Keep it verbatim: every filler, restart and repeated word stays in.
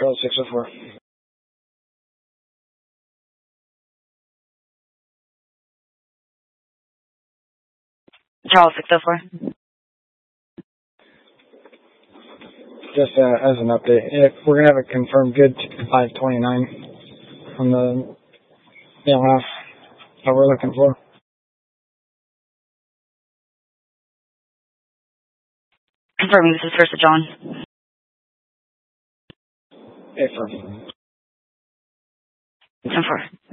Charles six oh four. Charles six oh four. Just uh, as an update, if we're going to have a confirmed good five twenty-nine on the mail house that we're looking for. Confirming this is First John. Affirm. Confirm.